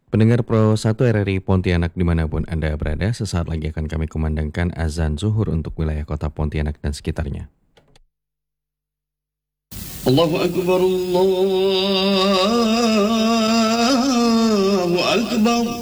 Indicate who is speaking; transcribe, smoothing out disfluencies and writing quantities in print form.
Speaker 1: Pendengar Pro 1 RRI Pontianak dimanapun Anda berada, sesaat lagi akan kami kumandangkan azan zuhur untuk wilayah kota Pontianak dan sekitarnya.
Speaker 2: Allahu Akbar, Allahu Akbar.